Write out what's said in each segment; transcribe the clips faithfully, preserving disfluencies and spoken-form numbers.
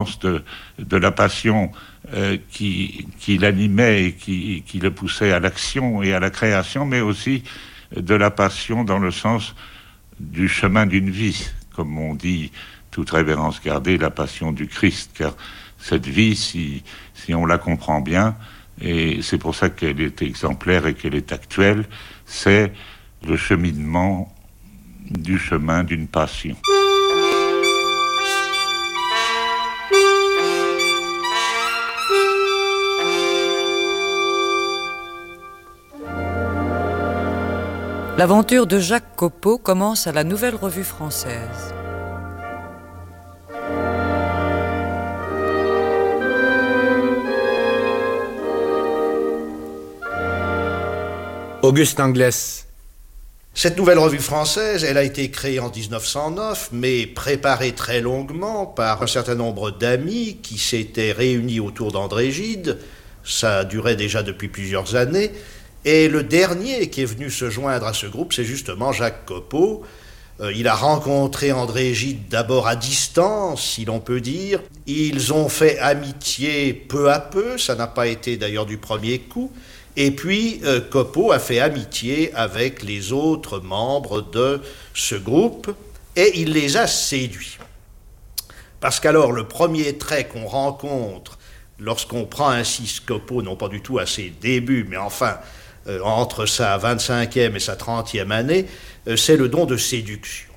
sens de, de la passion euh, qui, qui l'animait et qui, qui le poussait à l'action et à la création, mais aussi de la passion dans le sens du chemin d'une vie, comme on dit, toute révérence gardée, la passion du Christ, car cette vie, si, si on la comprend bien, et c'est pour ça qu'elle est exemplaire et qu'elle est actuelle, c'est le cheminement du chemin d'une passion. L'aventure de Jacques Copeau commence à la Nouvelle Revue Française. Auguste Anglès. Cette Nouvelle Revue Française, elle a été créée en dix-neuf cent neuf, mais préparée très longuement par un certain nombre d'amis qui s'étaient réunis autour d'André Gide. Ça durait déjà depuis plusieurs années. Et le dernier qui est venu se joindre à ce groupe, c'est justement Jacques Copeau. Euh, il a rencontré André Gide d'abord à distance, si l'on peut dire. Ils ont fait amitié peu à peu, ça n'a pas été d'ailleurs du premier coup. Et puis, euh, Copeau a fait amitié avec les autres membres de ce groupe et il les a séduits. Parce qu'alors, le premier trait qu'on rencontre lorsqu'on prend ainsi Copeau, non pas du tout à ses débuts, mais enfin, euh, entre sa vingt-cinquième et sa trentième année, euh, c'est le don de séduction.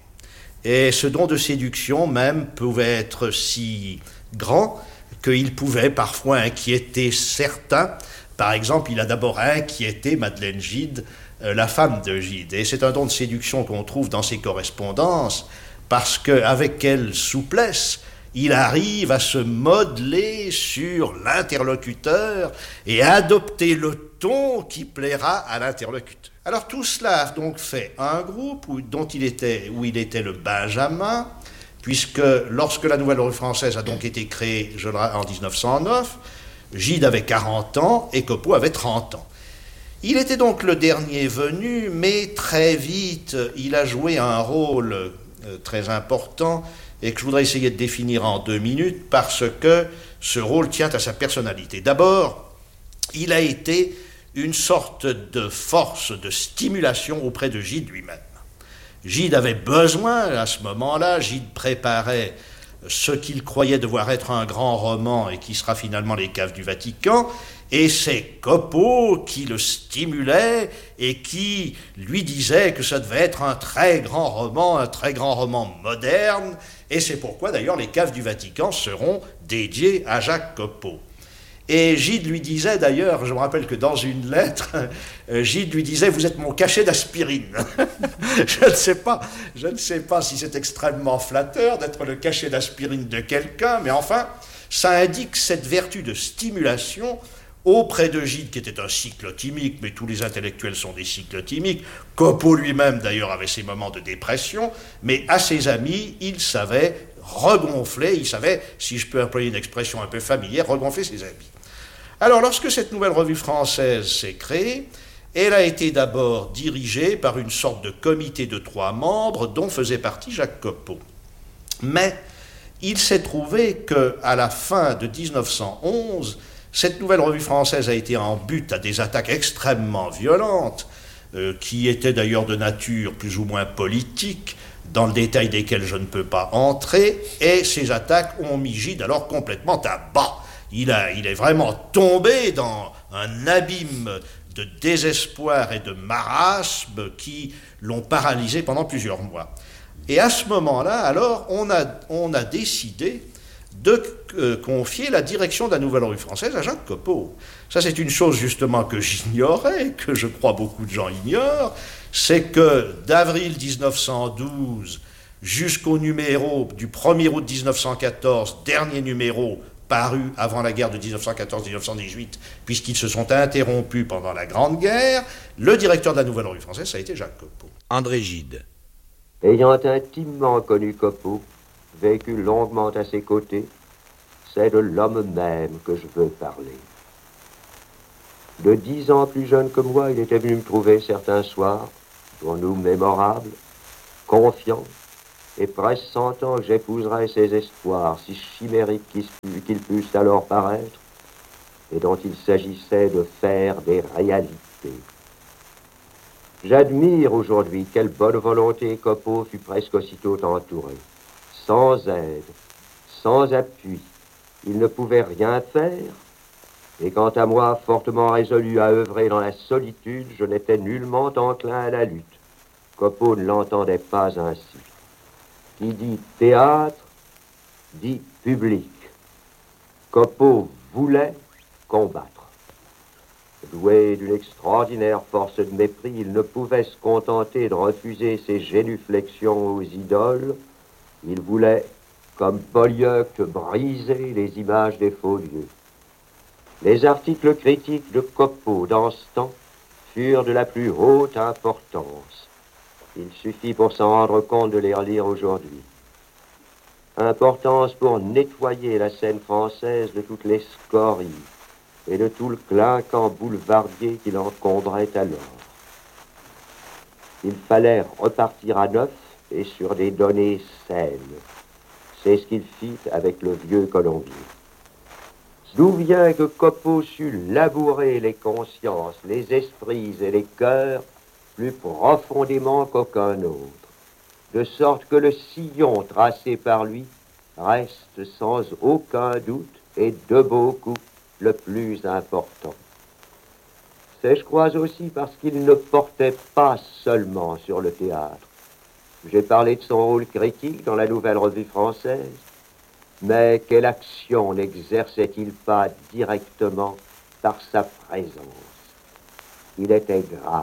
Et ce don de séduction même pouvait être si grand qu'il pouvait parfois inquiéter certains. Par exemple, il a d'abord inquiété Madeleine Gide, euh, la femme de Gide. Et c'est un don de séduction qu'on trouve dans ses correspondances, parce qu'avec quelle souplesse il arrive à se modeler sur l'interlocuteur et à adopter le ton qui plaira à l'interlocuteur. Alors tout cela a donc fait un groupe où, dont il était, où il était le Benjamin, puisque lorsque la Nouvelle Revue Française a donc été créée je le, en dix-neuf cent neuf, Gide avait quarante ans et Copeau avait trente ans. Il était donc le dernier venu, mais très vite, il a joué un rôle euh, très important et que je voudrais essayer de définir en deux minutes parce que ce rôle tient à sa personnalité. D'abord, il a été une sorte de force de stimulation auprès de Gide lui-même. Gide avait besoin, à ce moment-là, Gide préparait ce qu'il croyait devoir être un grand roman et qui sera finalement Les Caves du Vatican, et c'est Copeau qui le stimulait et qui lui disait que ça devait être un très grand roman, un très grand roman moderne, et c'est pourquoi d'ailleurs Les Caves du Vatican seront dédiées à Jacques Copeau. Et Gide lui disait d'ailleurs, je me rappelle que dans une lettre, Gide lui disait « Vous êtes mon cachet d'aspirine ». Je ne sais pas, je ne sais pas si c'est extrêmement flatteur d'être le cachet d'aspirine de quelqu'un, mais enfin, ça indique cette vertu de stimulation auprès de Gide, qui était un cyclotimique, mais tous les intellectuels sont des cyclotimiques. Copeau lui-même, d'ailleurs, avait ses moments de dépression, mais à ses amis, il savait regonfler, il savait, si je peux employer une expression un peu familière, regonfler ses amis. Alors, lorsque cette Nouvelle Revue Française s'est créée, elle a été d'abord dirigée par une sorte de comité de trois membres dont faisait partie Jacques Copeau. Mais il s'est trouvé qu'à la fin de dix-neuf cent onze, cette Nouvelle Revue Française a été en but à des attaques extrêmement violentes, euh, qui étaient d'ailleurs de nature plus ou moins politique, dans le détail desquelles je ne peux pas entrer, et ces attaques ont mis Gide alors complètement à bas. Il, a, il est vraiment tombé dans un abîme de désespoir et de marasme qui l'ont paralysé pendant plusieurs mois. Et à ce moment-là, alors, on a, on a décidé de euh, confier la direction de la Nouvelle Revue Française à Jacques Copeau. Ça, c'est une chose justement que j'ignorais, que je crois beaucoup de gens ignorent, c'est que d'avril dix-neuf cent douze jusqu'au numéro du premier août dix-neuf cent quatorze, dernier numéro paru avant la guerre de dix-neuf cent quatorze dix-neuf cent dix-huit, puisqu'ils se sont interrompus pendant la Grande Guerre, le directeur de la Nouvelle Revue Française, ça a été Jacques Copeau. André Gide. Ayant intimement connu Copeau, vécu longuement à ses côtés, c'est de l'homme même que je veux parler. De dix ans plus jeune que moi, il était venu me trouver certains soirs, pour nous mémorables, confiant et pressentant que j'épouserais ses espoirs, si chimériques qu'ils, qu'ils pussent alors paraître, et dont il s'agissait de faire des réalités. J'admire aujourd'hui quelle bonne volonté Copeau fut presque aussitôt entouré. Sans aide, sans appui, il ne pouvait rien faire, et quant à moi, fortement résolu à œuvrer dans la solitude, je n'étais nullement enclin à la lutte. Copeau ne l'entendait pas ainsi. Qui dit théâtre, dit public. Copeau voulait combattre. Doué d'une extraordinaire force de mépris, il ne pouvait se contenter de refuser ses génuflexions aux idoles. Il voulait, comme Polyeucte, briser les images des faux dieux. Les articles critiques de Copeau dans ce temps furent de la plus haute importance. Il suffit pour s'en rendre compte de les relire aujourd'hui. Importance pour nettoyer la scène française de toutes les scories et de tout le clinquant boulevardier qui l'encombrait alors. Il fallait repartir à neuf et sur des données saines. C'est ce qu'il fit avec le vieux Colombier. D'où vient que Copeau sut labourer les consciences, les esprits et les cœurs plus profondément qu'aucun autre, de sorte que le sillon tracé par lui reste sans aucun doute et de beaucoup le plus important. C'est, je crois aussi, parce qu'il ne portait pas seulement sur le théâtre. J'ai parlé de son rôle critique dans la Nouvelle Revue Française, mais quelle action n'exerçait-il pas directement par sa présence? Il était grave.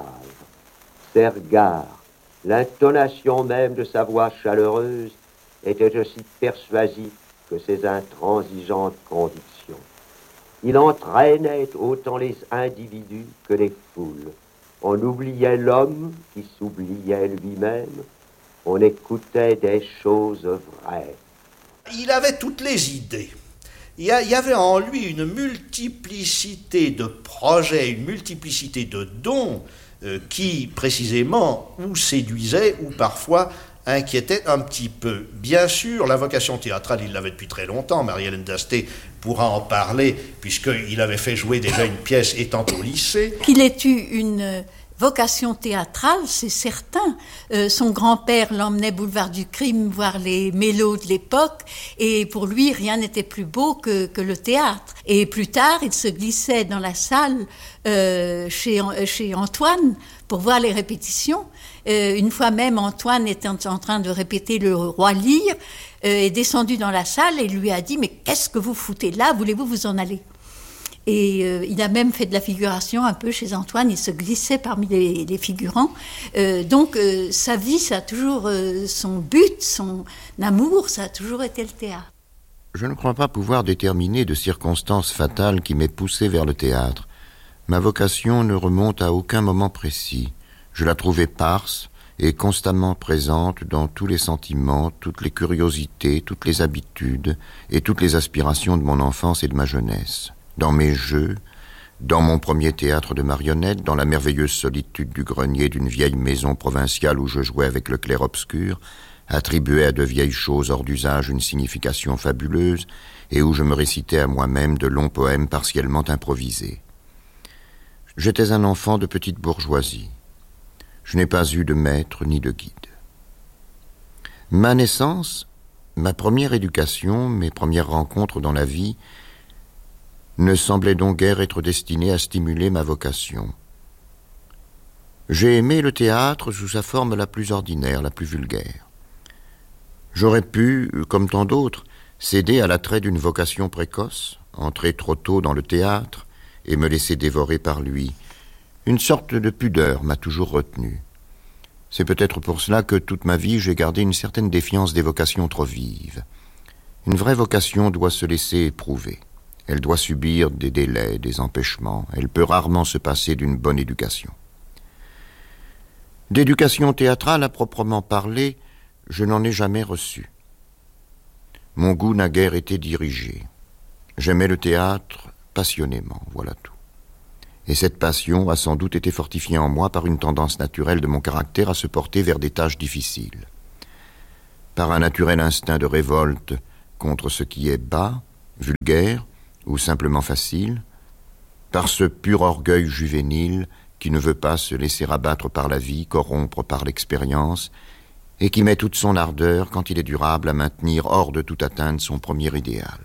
Ses regards, l'intonation même de sa voix chaleureuse étaient aussi persuasifs que ses intransigeantes convictions. Il entraînait autant les individus que les foules. On oubliait l'homme qui s'oubliait lui-même. On écoutait des choses vraies. Il avait toutes les idées. Il y avait en lui une multiplicité de projets, une multiplicité de dons euh, qui, précisément, ou séduisaient ou parfois inquiétaient un petit peu. Bien sûr, la vocation théâtrale, il l'avait depuis très longtemps. Marie-Hélène d'Astey pourra en parler, puisqu'il avait fait jouer déjà une pièce étant au lycée. Qu'il ait eu une vocation théâtrale, c'est certain. Euh, son grand-père l'emmenait boulevard du Crime voir les mélos de l'époque, et pour lui, rien n'était plus beau que, que le théâtre. Et plus tard, il se glissait dans la salle euh, chez, chez Antoine pour voir les répétitions. Euh, une fois même, Antoine était en train de répéter le Roi Lear, euh, est descendu dans la salle et lui a dit « Mais qu'est-ce que vous foutez là? Voulez-vous vous en aller ?» Et euh, il a même fait de la figuration un peu chez Antoine, il se glissait parmi les, les figurants. Euh, donc euh, sa vie, ça a toujours, euh, son but, son amour, ça a toujours été le théâtre. Je ne crois pas pouvoir déterminer de circonstances fatales qui m'aient poussé vers le théâtre. Ma vocation ne remonte à aucun moment précis. Je la trouve éparse et constamment présente dans tous les sentiments, toutes les curiosités, toutes les habitudes et toutes les aspirations de mon enfance et de ma jeunesse. Dans mes jeux, dans mon premier théâtre de marionnettes, dans la merveilleuse solitude du grenier d'une vieille maison provinciale où je jouais avec le clair-obscur, attribuais à de vieilles choses hors d'usage une signification fabuleuse et où je me récitais à moi-même de longs poèmes partiellement improvisés. J'étais un enfant de petite bourgeoisie. Je n'ai pas eu de maître ni de guide. Ma naissance, ma première éducation, mes premières rencontres dans la vie ne semblaient donc guère être destinées à stimuler ma vocation. J'ai aimé le théâtre sous sa forme la plus ordinaire, la plus vulgaire. J'aurais pu, comme tant d'autres, céder à l'attrait d'une vocation précoce, entrer trop tôt dans le théâtre et me laisser dévorer par lui. Une sorte de pudeur m'a toujours retenu. C'est peut-être pour cela que toute ma vie j'ai gardé une certaine défiance des vocations trop vives. Une vraie vocation doit se laisser éprouver. Elle doit subir des délais, des empêchements. Elle peut rarement se passer d'une bonne éducation. D'éducation théâtrale à proprement parler, je n'en ai jamais reçu. Mon goût n'a guère été dirigé. J'aimais le théâtre passionnément, voilà tout. Et cette passion a sans doute été fortifiée en moi par une tendance naturelle de mon caractère à se porter vers des tâches difficiles. par un naturel instinct de révolte contre ce qui est bas, vulgaire ou simplement facile, par ce pur orgueil juvénile qui ne veut pas se laisser abattre par la vie, corrompre par l'expérience, et qui met toute son ardeur, quand il est durable, à maintenir hors de toute atteinte son premier idéal.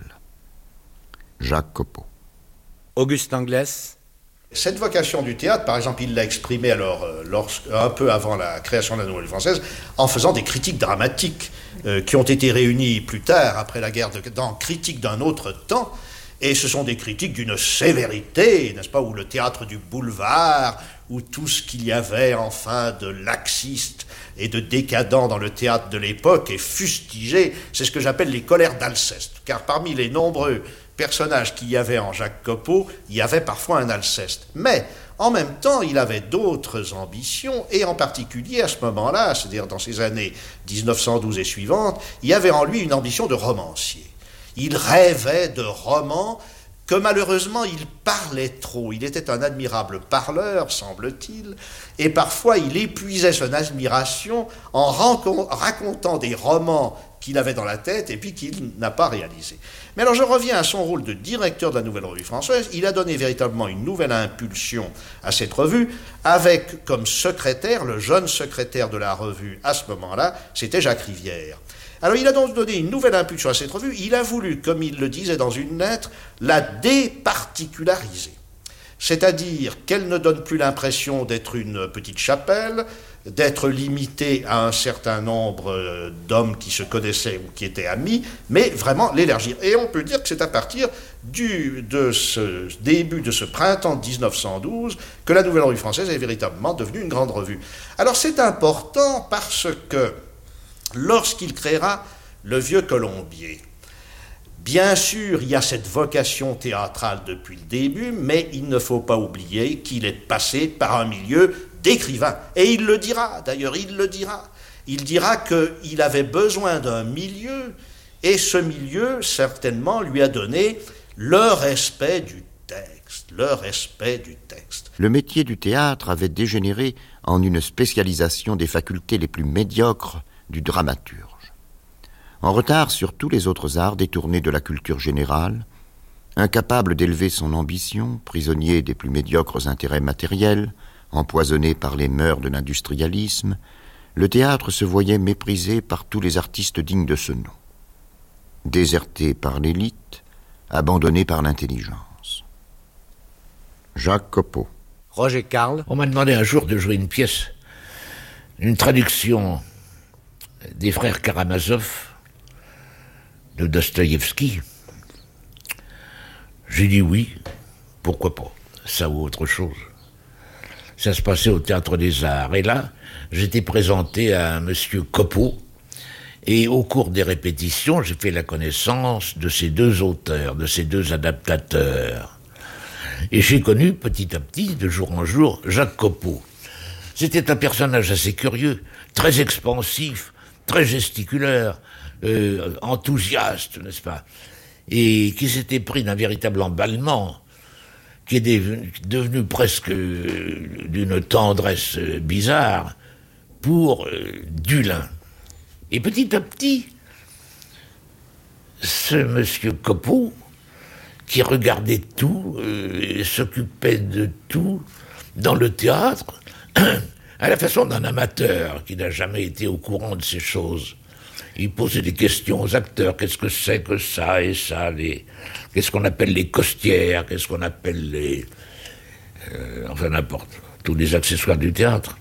Jacques Copeau. Auguste Anglès. Cette vocation du théâtre, par exemple, il l'a exprimée alors, euh, lorsque, un peu avant la création de la Nouvelle Française, en faisant des critiques dramatiques euh, qui ont été réunies plus tard, après la guerre, de, dans Critiques d'un autre temps. Et ce sont des critiques d'une sévérité, n'est-ce pas, où le théâtre du boulevard, où tout ce qu'il y avait enfin de laxiste et de décadent dans le théâtre de l'époque est fustigé. C'est ce que j'appelle les colères d'Alceste. Car parmi les nombreux personnages qu'il y avait en Jacques Copeau, il y avait parfois un Alceste. Mais, en même temps, il avait d'autres ambitions, et en particulier à ce moment-là, c'est-à-dire dans ces années dix-neuf cent douze et suivantes, il y avait en lui une ambition de romancier. Il rêvait de romans que malheureusement il parlait trop. Il était un admirable parleur, semble-t-il, et parfois il épuisait son admiration en racontant des romans qu'il avait dans la tête et puis qu'il n'a pas réalisés. Mais alors je reviens à son rôle de directeur de la Nouvelle Revue Française. Il a donné véritablement une nouvelle impulsion à cette revue, avec comme secrétaire, le jeune secrétaire de la revue à ce moment-là, c'était Jacques Rivière. Alors il a donc donné une nouvelle impulsion à cette revue. Il a voulu, comme il le disait dans une lettre, la départiculariser. C'est-à-dire qu'elle ne donne plus l'impression d'être une petite chapelle, d'être limitée à un certain nombre d'hommes qui se connaissaient ou qui étaient amis, mais vraiment l'élargir. Et on peut dire que c'est à partir du, de ce début de ce printemps de dix-neuf cent douze que la Nouvelle Revue Française est véritablement devenue une grande revue. Alors c'est important parce que lorsqu'il créera le Vieux Colombier, bien sûr, il y a cette vocation théâtrale depuis le début, mais il ne faut pas oublier qu'il est passé par un milieu d'écrivain. Et il le dira, d'ailleurs, il le dira. Il dira qu'il avait besoin d'un milieu, et ce milieu, certainement, lui a donné le respect du texte, le respect du texte. Le métier du théâtre avait dégénéré en une spécialisation des facultés les plus médiocres du dramaturge. En retard sur tous les autres arts détournés de la culture générale, incapable d'élever son ambition, prisonnier des plus médiocres intérêts matériels, empoisonné par les mœurs de l'industrialisme, le théâtre se voyait méprisé par tous les artistes dignes de ce nom. Déserté par l'élite, abandonné par l'intelligence. Jacques Copeau. Roger Carle. On m'a demandé un jour de jouer une pièce, une traduction des frères Karamazov de Dostoïevski. J'ai dit oui, pourquoi pas, ça ou autre chose. Ça se passait au Théâtre des Arts, et là, j'étais présenté à monsieur Copeau, et au cours des répétitions, j'ai fait la connaissance de ces deux auteurs, de ces deux adaptateurs. Et j'ai connu petit à petit, de jour en jour, Jacques Copeau. C'était un personnage assez curieux, très expansif, très gesticulaire, euh, enthousiaste, n'est-ce pas, et qui s'était pris d'un véritable emballement, qui est devenu, devenu presque euh, d'une tendresse euh, bizarre, pour euh, Dulin. Et petit à petit, ce monsieur Copeau, qui regardait tout, euh, s'occupait de tout, dans le théâtre, à la façon d'un amateur qui n'a jamais été au courant de ces choses. Il posait des questions aux acteurs. Qu'est-ce que c'est que ça et ça les... Qu'est-ce qu'on appelle les costières? Qu'est-ce qu'on appelle les... Euh, enfin, n'importe. Tous les accessoires du théâtre.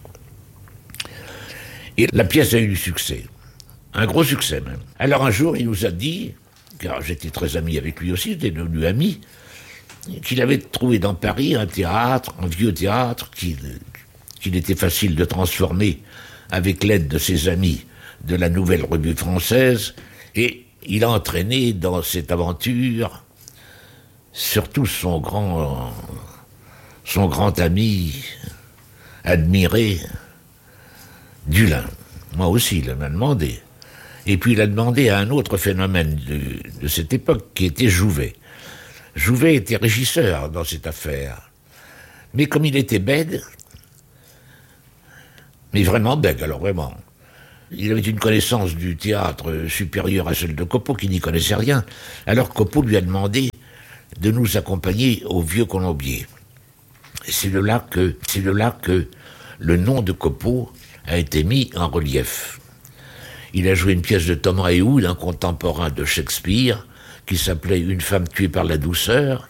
Et la pièce a eu du succès. Un gros succès, même. Alors, un jour, il nous a dit, car j'étais très ami avec lui aussi, j'étais devenu ami, qu'il avait trouvé dans Paris un théâtre, un vieux théâtre, qu'il... qu'il était facile de transformer avec l'aide de ses amis de la Nouvelle Revue Française, et il a entraîné dans cette aventure surtout son grand, son grand ami admiré, Dulin. Moi aussi, il m'a demandé. Et puis il a demandé à un autre phénomène de, de cette époque, qui était Jouvet. Jouvet était régisseur dans cette affaire. Mais comme il était bègue, mais vraiment bègue, alors vraiment, Il avait une connaissance du théâtre supérieure à celle de Copeau, qui n'y connaissait rien. Alors Copeau lui a demandé de nous accompagner au Vieux Colombier. Et c'est de là que, c'est de là que le nom de Copeau a été mis en relief. Il a joué une pièce de Thomas Éhoud, un contemporain de Shakespeare, qui s'appelait Une femme tuée par la douceur.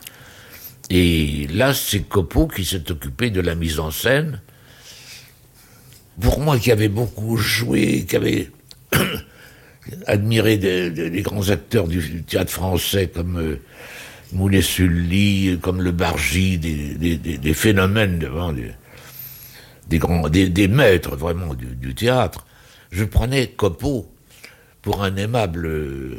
Et là, c'est Copeau qui s'est occupé de la mise en scène. Pour moi, qui avait beaucoup joué, qui avait admiré des, des, des grands acteurs du théâtre français comme euh, Mounet-Sully, comme Le Bargy, des, des, des, des phénomènes devant des, des, grands, des, des maîtres vraiment du, du théâtre, je prenais Copeau pour un aimable euh,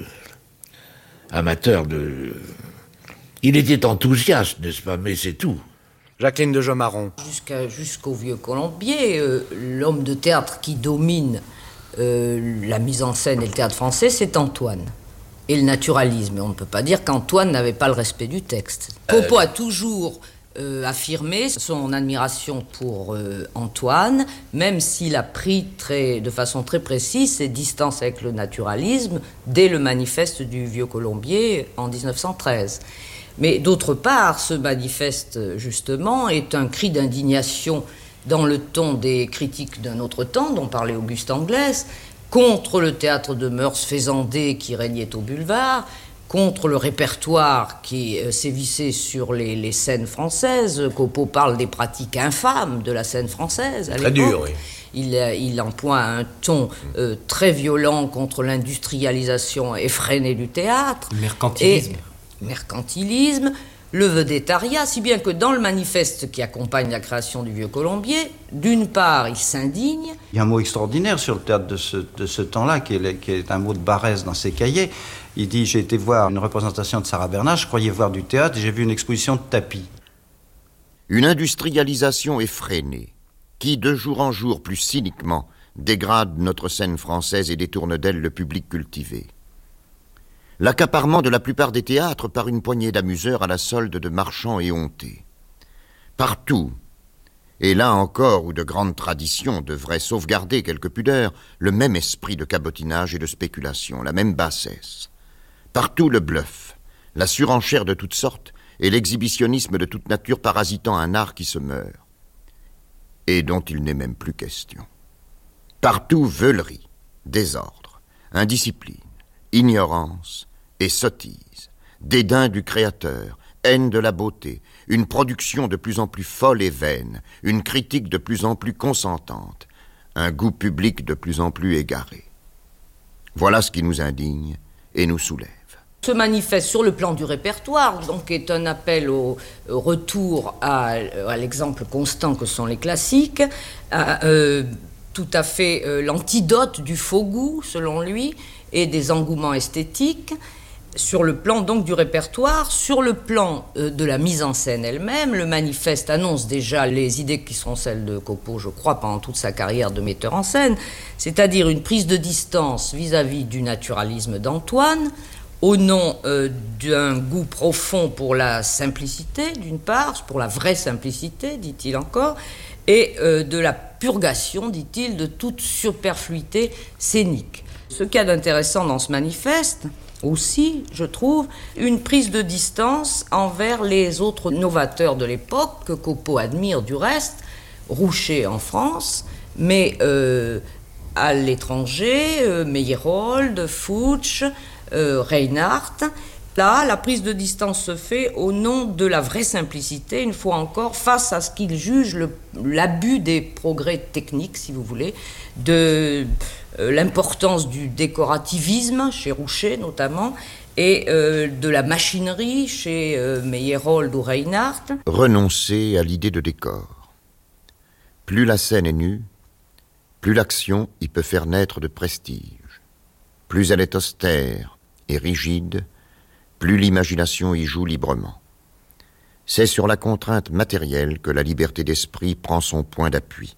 amateur de... Il était enthousiaste, n'est-ce pas, mais c'est tout. Jacqueline de Jomaron. Jusqu'à, jusqu'au Vieux Colombier, euh, l'homme de théâtre qui domine euh, la mise en scène et le théâtre français, c'est Antoine. Et le naturalisme. Et on ne peut pas dire qu'Antoine n'avait pas le respect du texte. Copeau a toujours euh, affirmé son admiration pour euh, Antoine, même s'il a pris très, de façon très précise ses distances avec le naturalisme dès le manifeste du Vieux Colombier en dix-neuf cent treize. Mais d'autre part, ce manifeste, justement, est un cri d'indignation dans le ton des critiques d'un autre temps, dont parlait Auguste Anglès, contre le théâtre de mœurs faisandé qui régnait au boulevard, contre le répertoire qui euh, sévissait sur les, les scènes françaises. Copeau parle des pratiques infâmes de la scène française à l'époque. Très dur, oui. Il, il emploie un ton euh, très violent contre l'industrialisation effrénée du théâtre. Le mercantilisme. Et, mercantilisme, le vedettariat, si bien que dans le manifeste qui accompagne la création du Vieux Colombier, d'une part, il s'indigne. Il y a un mot extraordinaire sur le théâtre de ce, de ce temps-là, qui est, qui est un mot de Barrès dans ses cahiers. Il dit « J'ai été voir une représentation de Sarah Bernard, je croyais voir du théâtre, et j'ai vu une exposition de tapis. » Une industrialisation effrénée, qui, de jour en jour, plus cyniquement, dégrade notre scène française et détourne d'elle le public cultivé. L'accaparement de la plupart des théâtres par une poignée d'amuseurs à la solde de marchands éhontés. Partout, et là encore où de grandes traditions devraient sauvegarder quelque pudeur, le même esprit de cabotinage et de spéculation, la même bassesse. Partout le bluff, la surenchère de toutes sortes et l'exhibitionnisme de toute nature parasitant un art qui se meurt, et dont il n'est même plus question. Partout veulerie, désordre, indiscipline, ignorance et sottise, dédain du créateur, haine de la beauté, une production de plus en plus folle et vaine, une critique de plus en plus consentante, un goût public de plus en plus égaré. Voilà ce qui nous indigne et nous soulève. Ce manifeste sur le plan du répertoire, donc, est un appel au retour à, à l'exemple constant que sont les classiques, à, euh, tout à fait euh, l'antidote du faux goût, selon lui, et des engouements esthétiques, sur le plan donc du répertoire. Sur le plan euh, de la mise en scène elle-même, le manifeste annonce déjà les idées qui sont celles de Copeau, je crois, pendant toute sa carrière de metteur en scène, c'est-à-dire une prise de distance vis-à-vis du naturalisme d'Antoine, au nom euh, d'un goût profond pour la simplicité, d'une part, pour la vraie simplicité, dit-il encore, et euh, de la purgation, dit-il, de toute superfluité scénique. Ce qu'il y a d'intéressant dans ce manifeste, aussi, je trouve, une prise de distance envers les autres novateurs de l'époque, que Copeau admire du reste, Roucher en France, mais euh, à l'étranger, euh, Meyerhold, Fuchs, euh, Reinhardt. Là, la prise de distance se fait au nom de la vraie simplicité, une fois encore, face à ce qu'il juge le, l'abus des progrès techniques, si vous voulez, de euh, l'importance du décorativisme, chez Roucher notamment, et euh, de la machinerie, chez euh, Meyerhold ou Reinhardt. Renoncer à l'idée de décor. Plus la scène est nue, plus l'action y peut faire naître de prestige. Plus elle est austère et rigide, plus l'imagination y joue librement. C'est sur la contrainte matérielle que la liberté d'esprit prend son point d'appui.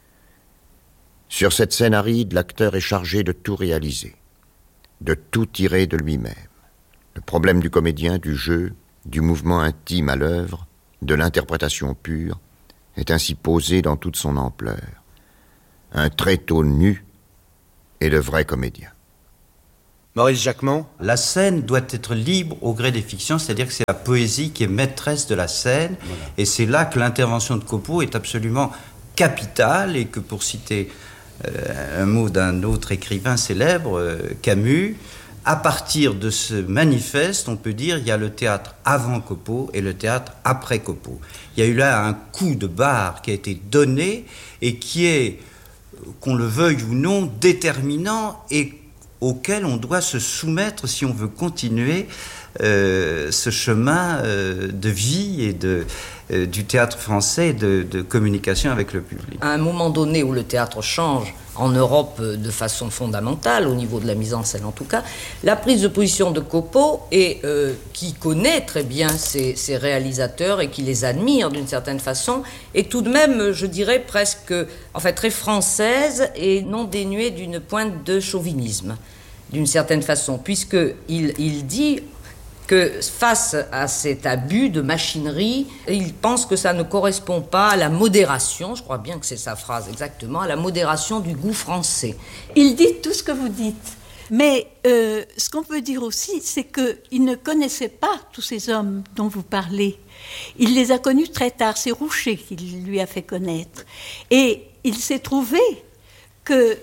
Sur cette scène aride, l'acteur est chargé de tout réaliser, de tout tirer de lui-même. Le problème du comédien, du jeu, du mouvement intime à l'œuvre, de l'interprétation pure, est ainsi posé dans toute son ampleur. Un tréteau nu est le vrai comédien. Maurice Jacquemont. La scène doit être libre au gré des fictions, c'est-à-dire que c'est la poésie qui est maîtresse de la scène, voilà. Et c'est là que l'intervention de Copeau est absolument capitale, et que, pour citer euh, un mot d'un autre écrivain célèbre, euh, Camus, à partir de ce manifeste, on peut dire il y a le théâtre avant Copeau et le théâtre après Copeau. Il y a eu là un coup de barre qui a été donné et qui est, qu'on le veuille ou non, déterminant et auquel on doit se soumettre si on veut continuer euh, ce chemin euh, de vie et de, euh, du théâtre français, de, de communication avec le public. À un moment donné où le théâtre change en Europe de façon fondamentale, au niveau de la mise en scène en tout cas, la prise de position de Copeau, et euh, qui connaît très bien ses, ses réalisateurs et qui les admire d'une certaine façon, est tout de même, je dirais, presque en fait, très française et non dénuée d'une pointe de chauvinisme, d'une certaine façon, puisqu'il il dit que face à cet abus de machinerie, il pense que ça ne correspond pas à la modération, je crois bien que c'est sa phrase exactement, à la modération du goût français. Il dit tout ce que vous dites, mais euh, ce qu'on peut dire aussi, c'est qu'il ne connaissait pas tous ces hommes dont vous parlez. Il les a connus très tard, c'est Roucher qui lui a fait connaître. Et il s'est trouvé que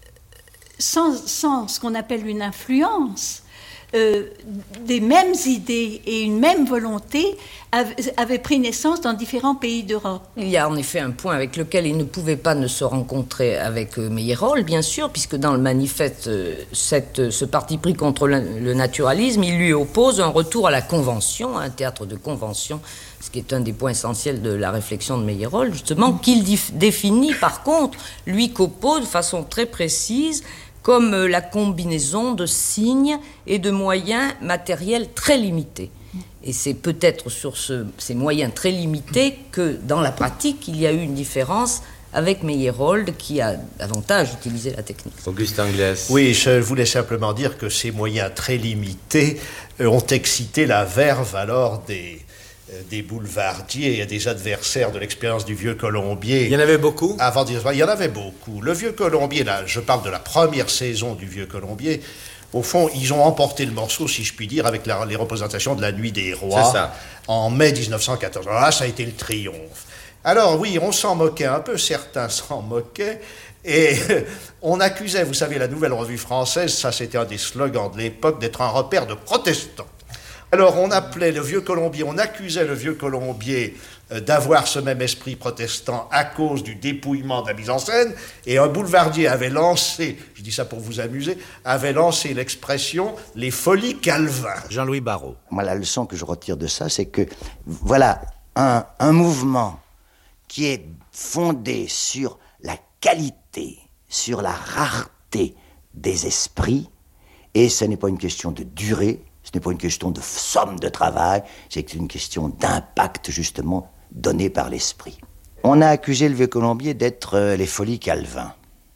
sans, sans ce qu'on appelle une influence, Euh, des mêmes idées et une même volonté avaient, avaient pris naissance dans différents pays d'Europe. Il y a en effet un point avec lequel il ne pouvait pas ne se rencontrer avec euh, Meyerhold, bien sûr, puisque dans le manifeste, euh, cette, ce parti pris contre le, le naturalisme, il lui oppose un retour à la convention, à un théâtre de convention, ce qui est un des points essentiels de la réflexion de Meyerhold, justement, qu'il dif- définit par contre, lui, Copeau, de façon très précise, comme la combinaison de signes et de moyens matériels très limités. Et c'est peut-être sur ce, ces moyens très limités que, dans la pratique, il y a eu une différence avec Meyerhold, qui a davantage utilisé la technique. Augustin Glès. Oui, je voulais simplement dire que ces moyens très limités ont excité la verve alors des... des boulevardiers et des adversaires de l'expérience du Vieux Colombier. Il y en avait beaucoup ? Avant dix-neuf cents, il y en avait beaucoup. Le Vieux Colombier, là, je parle de la première saison du Vieux Colombier, au fond, ils ont emporté le morceau, si je puis dire, avec la, les représentations de la Nuit des Rois. C'est ça. En mai dix-neuf cent quatorze. Alors là, ça a été le triomphe. Alors oui, on s'en moquait un peu, certains s'en moquaient, et on accusait, vous savez, la Nouvelle Revue Française, ça c'était un des slogans de l'époque, d'être un repère de protestants. Alors on appelait le Vieux Colombier, on accusait le Vieux Colombier d'avoir ce même esprit protestant à cause du dépouillement de la mise en scène, et un boulevardier avait lancé, je dis ça pour vous amuser, avait lancé l'expression « les folies Calvin ». Jean-Louis Barrault. Moi, la leçon que je retire de ça, c'est que, voilà, un, un mouvement qui est fondé sur la qualité, sur la rareté des esprits, et ce n'est pas une question de durée, ce n'est pas une question de somme de travail, c'est une question d'impact, justement, donné par l'esprit. On a accusé le Vieux Colombier d'être euh, les folies Calvin,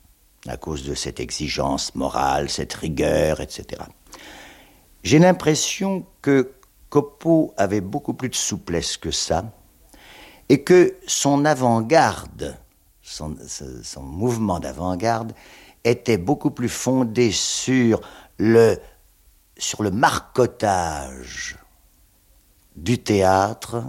à cause de cette exigence morale, cette rigueur, et cetera. J'ai l'impression que Copeau avait beaucoup plus de souplesse que ça, et que son avant-garde, son, son mouvement d'avant-garde, était beaucoup plus fondé sur le... sur le marcotage du théâtre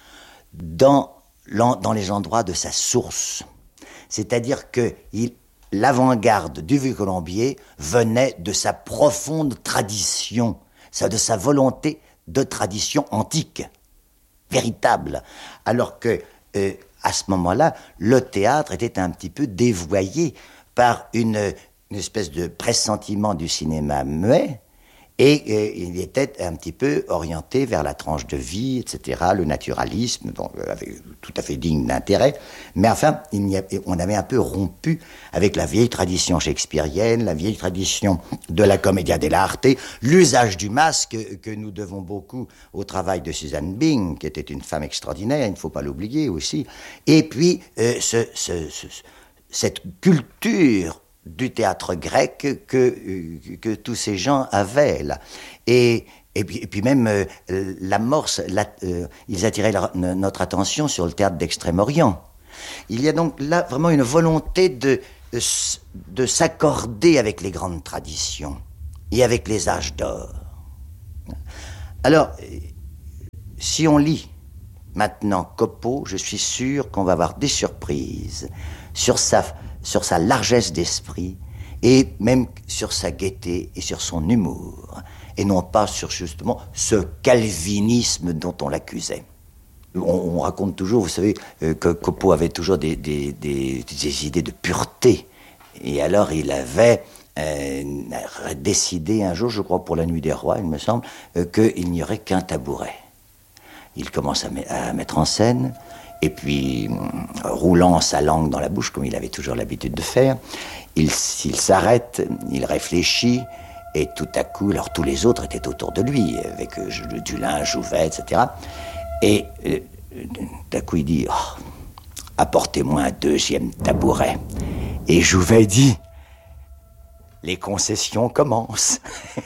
dans, dans les endroits de sa source. C'est-à-dire que il, l'avant-garde du Vieux Colombier venait de sa profonde tradition, de sa volonté de tradition antique, véritable. Alors que, euh, à ce moment-là, le théâtre était un petit peu dévoyé par une, une espèce de pressentiment du cinéma muet, et euh, il était un petit peu orienté vers la tranche de vie, et cetera, le naturalisme, bon, avec, tout à fait digne d'intérêt. Mais enfin, il y a, on avait un peu rompu avec la vieille tradition shakespearienne, la vieille tradition de la commedia dell'arte, l'usage du masque que nous devons beaucoup au travail de Suzanne Byng, qui était une femme extraordinaire, il ne faut pas l'oublier aussi. Et puis, euh, ce, ce, ce, cette culture du théâtre grec que, que tous ces gens avaient là. Et, et, puis, et puis même euh, l'amorce, la, euh, ils attiraient leur, notre attention sur le théâtre d'Extrême-Orient. Il y a donc là vraiment une volonté de, de s'accorder avec les grandes traditions et avec les âges d'or. Alors, si on lit maintenant Copeau, je suis sûr qu'on va avoir des surprises sur sa, sur sa largesse d'esprit et même sur sa gaieté et sur son humour, et non pas sur justement ce calvinisme dont on l'accusait. On, on raconte toujours, vous savez, euh, que Copeau avait toujours des, des, des, des idées de pureté, et alors il avait euh, décidé un jour, je crois pour la Nuit des Rois, il me semble, euh, qu'il n'y aurait qu'un tabouret. Il commence à, me, à mettre en scène, et puis, roulant sa langue dans la bouche, comme il avait toujours l'habitude de faire, il, il s'arrête, il réfléchit, et tout à coup, alors tous les autres étaient autour de lui, avec euh, Dulin, Jouvet, et cetera. Et euh, d'un coup, il dit oh, « Apportez-moi un deuxième tabouret. » Et Jouvet dit « Les concessions commencent. »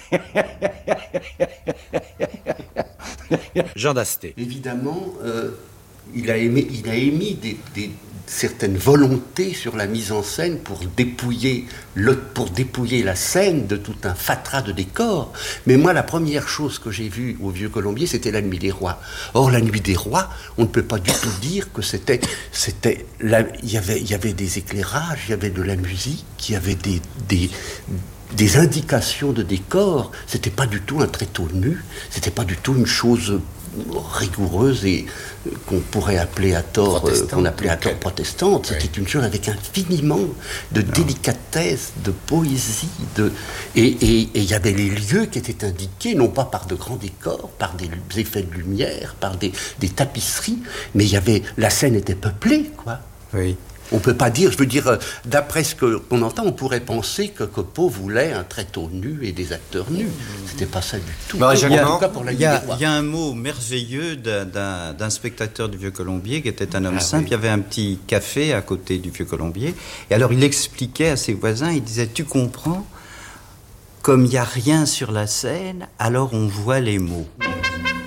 Jean d'Asté. Évidemment, euh, il, a émis, il a émis des, des, certaines volontés sur la mise en scène pour dépouiller, le, pour dépouiller la scène de tout un fatras de décors. Mais moi, la première chose que j'ai vue au Vieux Colombier, c'était la Nuit des Rois. Or, la Nuit des Rois, on ne peut pas du tout dire que c'était... c'était la, il y avait, il y avait des éclairages, il y avait de la musique, il y avait des... des des indications de décor. C'était pas du tout un tréteau nu, c'était pas du tout une chose rigoureuse et euh, qu'on pourrait appeler à tort, euh, qu'on appelait à tort protestante. C'était oui. une chose avec infiniment de non. délicatesse, de poésie, de et il y avait les lieux qui étaient indiqués non pas par de grands décors, par des effets de lumière, par des, des tapisseries, mais il y avait la scène était peuplée, quoi. Oui. On ne peut pas dire, je veux dire, d'après ce qu'on entend, on pourrait penser que Copeau voulait un tréteau nu et des acteurs nus. C'était pas ça du tout. Bon, il y a, il y a, il y a un mot merveilleux d'un, d'un, d'un spectateur du Vieux Colombier qui était un homme ah, simple. Oui. Il y avait un petit café à côté du Vieux Colombier. Et alors il expliquait à ses voisins, il disait, tu comprends, comme il n'y a rien sur la scène, alors on voit les mots.